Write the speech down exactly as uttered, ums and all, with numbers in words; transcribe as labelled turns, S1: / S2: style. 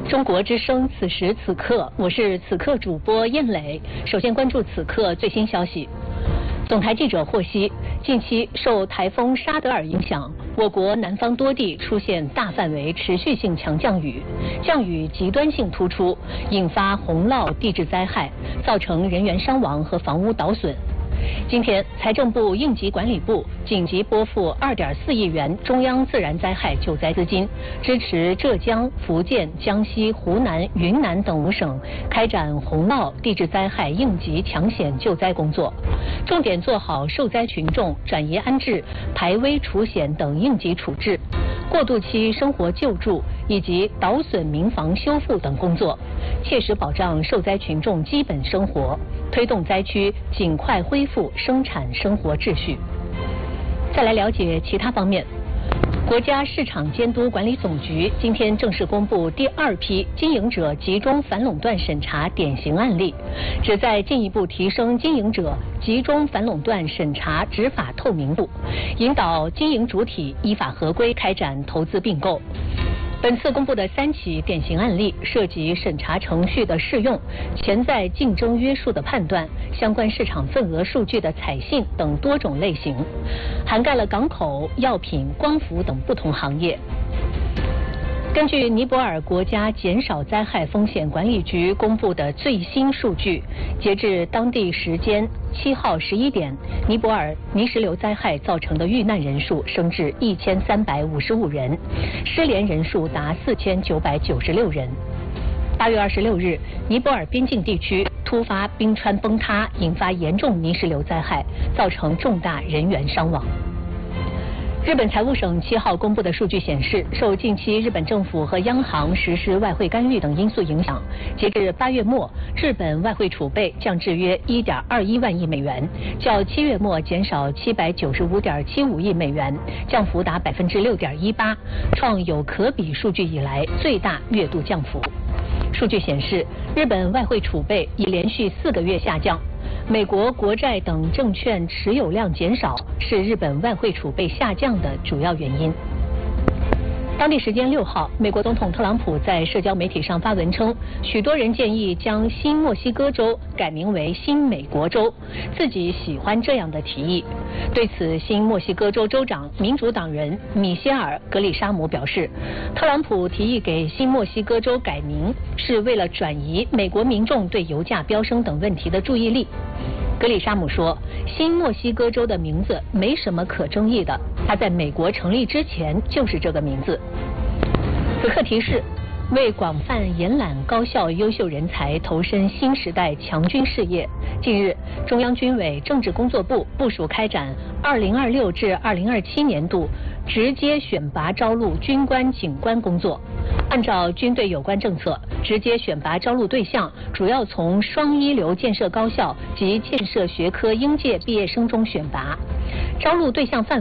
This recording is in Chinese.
S1: 中国之声，此时此刻，我是此刻主播燕磊。首先关注此刻最新消息。总台记者获悉，近期受台风沙德尔影响，我国南方多地出现大范围持续性强降雨，降雨极端性突出，引发洪涝地质灾害，造成人员伤亡和房屋倒损。今天，财政部应急管理部紧急拨付二点四亿元中央自然灾害救灾资金，支持浙江、福建、江西、湖南、云南等五省开展洪涝地质灾害应急抢险救灾工作，重点做好受灾群众转移安置、排危除险等应急处置、过渡期生活救助以及倒损民房修复等工作，切实保障受灾群众基本生活，推动灾区尽快恢复生产生活秩序。再来了解其他方面，国家市场监督管理总局今天正式公布第二批经营者集中反垄断审查典型案例，旨在进一步提升经营者集中反垄断审查执法透明度，引导经营主体依法合规开展投资并购。本次公布的三起典型案例涉及审查程序的适用、潜在竞争约束的判断、相关市场份额数据的采信等多种类型，涵盖了港口、药品、光伏等不同行业。根据尼泊尔国家减少灾害风险管理局公布的最新数据，截至当地时间七号十一点，尼泊尔泥石流灾害造成的遇难人数升至一千三百五十五人，失联人数达四千九百九十六人。八月二十六日，尼泊尔边境地区突发冰川崩塌，引发严重泥石流灾害，造成重大人员伤亡。日本财务省七号公布的数据显示，受近期日本政府和央行实施外汇干预等因素影响，截至八月末，日本外汇储备降至约一点二一万亿美元，较七月末减少七百九十五点七五亿美元，降幅达百分之六点一八，创有可比数据以来最大月度降幅。数据显示，日本外汇储备已连续四个月下降。美国国债等证券持有量减少是日本外汇储备下降的主要原因。当地时间六号，美国总统特朗普在社交媒体上发文称，许多人建议将新墨西哥州改名为新美国州，自己喜欢这样的提议。对此，新墨西哥州州长民主党人米歇尔·格里沙姆表示，特朗普提议给新墨西哥州改名是为了转移美国民众对油价飙升等问题的注意力。格里沙姆说，新墨西哥州的名字没什么可争议的，它在美国成立之前就是这个名字。此刻提示，为广泛延揽高校优秀人才投身新时代强军事业，近日，中央军委政治工作部部署开展二零二六至二零二七年度直接选拔招录军官警官工作。按照军队有关政策，直接选拔招录对象主要从双一流建设高校及建设学科应届毕业生中选拔，招录对象范围